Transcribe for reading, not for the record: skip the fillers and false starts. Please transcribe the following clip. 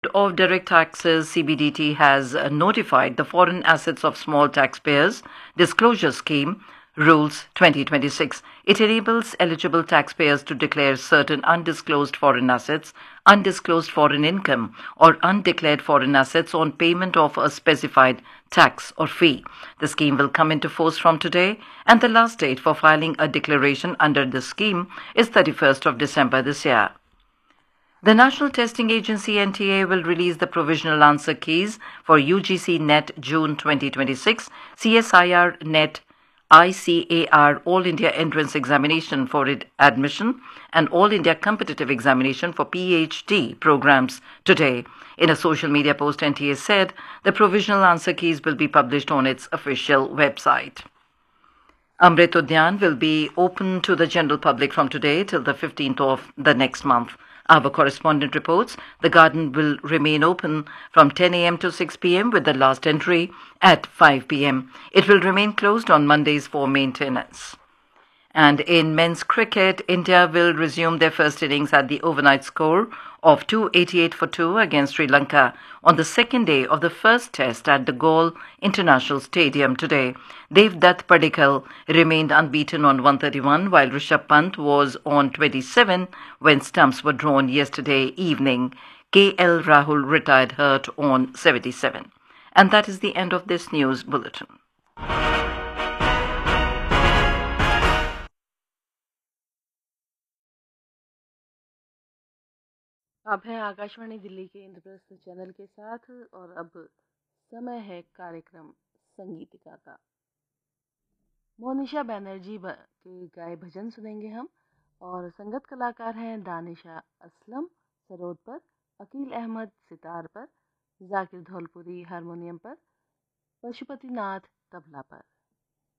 of Direct Taxes (CBDT) has notified the Foreign Assets of Small Taxpayers Disclosure Scheme Rules 2026. It enables eligible taxpayers to declare certain undisclosed foreign assets, undisclosed foreign income, or undeclared foreign assets on payment of a specified tax or fee. The scheme will come into force from today, and the last date for filing a declaration under the scheme is 31st of December this year. The National Testing Agency (NTA) will release the provisional answer keys for UGC NET June 2026, CSIR NET ICAR All India Entrance Examination for admission, and All India Competitive Examination for PhD programs today. In a social media post, NTA said the provisional answer keys will be published on its official website. Amrit Udyan will be open to the general public from today till the 15th of the next month. Our correspondent reports the garden will remain open from 10 a.m. to 6 p.m. with the last entry at 5 p.m. It will remain closed on Mondays for maintenance. And in men's cricket, India will resume their first innings at the overnight score of 288 for 2 against Sri Lanka on the second day of the first test at the Galle International Stadium today. Devdutt Padikkal remained unbeaten on 131 while Rishabh Pant was on 27 when stumps were drawn yesterday evening. KL Rahul retired hurt on 77. And that is the end of this news bulletin. अब है आकाशवाणी दिल्ली के Indraprastha channel के साथ और अब समय है कार्यक्रम संगीतिका का। मोनिशा बैनर्जी के गाए भजन सुनेंगे हम और संगत कलाकार हैं दानिशा असलम सरोद पर, अकील अहमद सितार पर, जाकिर धौलपुरी हारमोनियम पर, पशुपति नाथ तबला पर।